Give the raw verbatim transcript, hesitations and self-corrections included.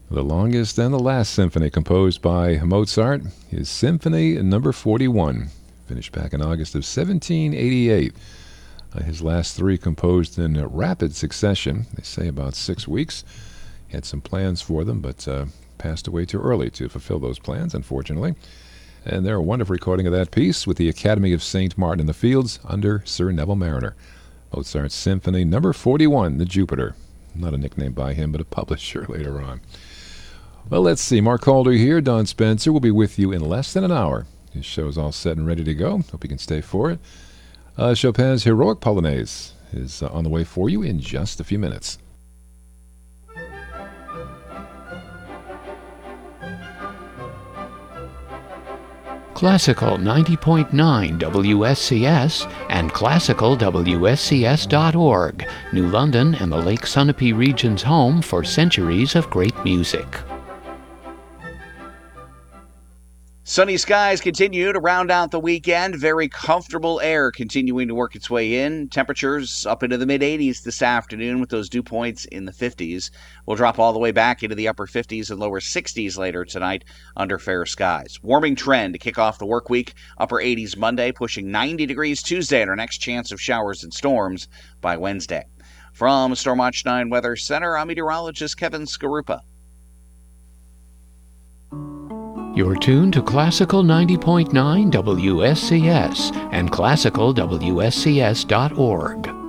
The longest and the last symphony composed by Mozart is Symphony Number forty-one, finished back in August of seventeen eighty-eight. Uh, his last three composed in uh, rapid succession, they say about six weeks. He had some plans for them, but uh, passed away too early to fulfill those plans, unfortunately. And they're a wonderful recording of that piece with the Academy of Saint Martin in the Fields under Sir Neville Marriner. Mozart's Symphony Number forty-one, the Jupiter. Not a nickname by him, but a publisher later on. Well, let's see. Mark Calder here. Don Spencer will be with you in less than an hour. His show's all set and ready to go. Hope you can stay for it. Uh, Chopin's Heroic Polonaise is uh, on the way for you in just a few minutes. Classical ninety point nine W S C S and classical W S C S dot org, New London and the Lake Sunapee region's home for centuries of great music. Sunny skies continue to round out the weekend. Very comfortable air continuing to work its way in. Temperatures up into the mid eighties this afternoon with those dew points in the fifties. We'll drop all the way back into the upper fifties and lower sixties later tonight under fair skies. Warming trend to kick off the work week. Upper eighties Monday, pushing ninety degrees Tuesday, and our next chance of showers and storms by Wednesday. From Storm Watch nine Weather Center, I'm meteorologist Kevin Skarupa. You're tuned to Classical ninety point nine W S C S and classical W S C S dot org.